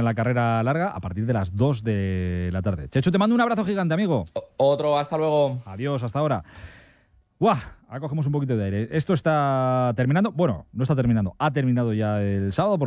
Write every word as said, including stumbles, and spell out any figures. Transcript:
la carrera larga a partir de las dos de la tarde. Chechu, te mando un abrazo gigante, amigo. Otro, hasta luego. Adiós, hasta ahora. ¡Guau! Acogemos un poquito de aire. Esto está terminando. Bueno, no está terminando. Ha terminado ya el sábado.